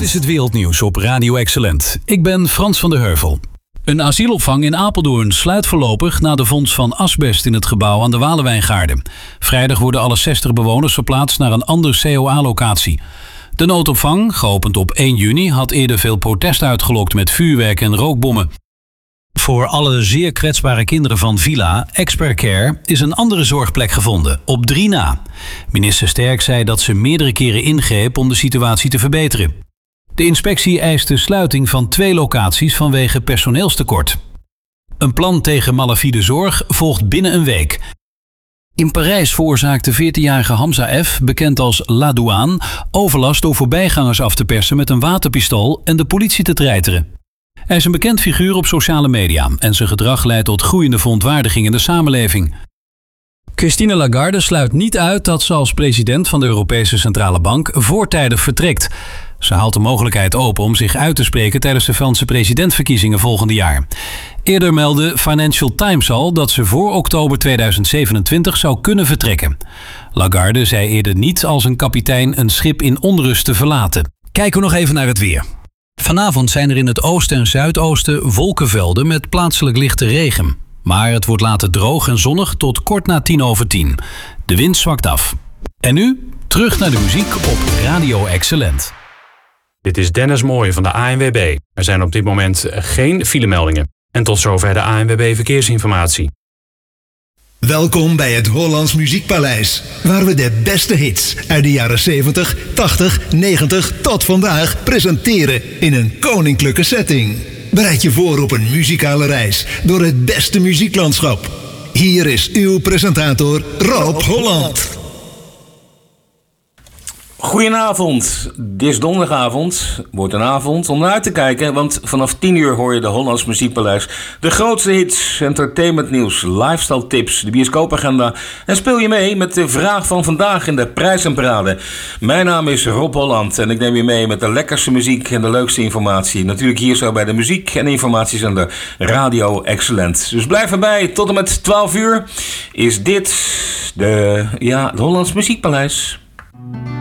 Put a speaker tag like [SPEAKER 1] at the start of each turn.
[SPEAKER 1] is het wereldnieuws op Radio Excellent. Ik ben Frans van der Heuvel. Een asielopvang in Apeldoorn sluit voorlopig na de vondst van asbest in het gebouw aan de Walenwijngaarden. Vrijdag worden alle 60 bewoners verplaatst naar een andere COA-locatie. De noodopvang, geopend op 1 juni, had eerder veel protest uitgelokt met vuurwerk en rookbommen. Voor alle zeer kwetsbare kinderen van Villa, Expert Care, is een andere zorgplek gevonden, op 3 na. Minister Sterk zei dat ze meerdere keren ingreep om de situatie te verbeteren. De inspectie eist de sluiting van 2 locaties vanwege personeelstekort. Een plan tegen malafide zorg volgt binnen een week. In Parijs veroorzaakte 14-jarige Hamza F., bekend als La Douane, overlast door voorbijgangers af te persen met een waterpistool en de politie te treiteren. Hij is een bekend figuur op sociale media en zijn gedrag leidt tot groeiende verontwaardiging in de samenleving. Christine Lagarde sluit niet uit dat ze als president van de Europese Centrale Bank voortijdig vertrekt. Ze haalt de mogelijkheid open om zich uit te spreken tijdens de Franse presidentsverkiezingen volgende jaar. Eerder meldde Financial Times al dat ze voor oktober 2027 zou kunnen vertrekken. Lagarde zei eerder niet als een kapitein een schip in onrust te verlaten. Kijken we nog even naar het weer. Vanavond zijn er in het oosten en zuidoosten wolkenvelden met plaatselijk lichte regen. Maar het wordt later droog en zonnig tot kort na 10:10. De wind zwakt af. En nu terug naar de muziek op Radio Excellent.
[SPEAKER 2] Dit is Dennis Mooij van de ANWB. Er zijn op dit moment geen filemeldingen. En tot zover de ANWB Verkeersinformatie.
[SPEAKER 3] Welkom bij het Hollands Muziekpaleis, waar we de beste hits uit de jaren 70, 80, 90 tot vandaag presenteren in een koninklijke setting. Bereid je voor op een muzikale reis door het beste muzieklandschap. Hier is uw presentator Rob Holland.
[SPEAKER 4] Goedenavond, dit is donderdagavond, wordt een avond om naar uit te kijken, want vanaf 10 uur hoor je de Hollands Muziekpaleis. De grootste hits, entertainmentnieuws, lifestyle tips, de bioscoopagenda en speel je mee met de vraag van vandaag in de prijzenparade. Mijn naam is Rob Holland en ik neem je mee met de lekkerste muziek en de leukste informatie. Natuurlijk hier zo bij de muziek en informatiezender Radio Excellent. Dus blijf erbij, tot en met 12 uur is dit het Hollands Muziekpaleis.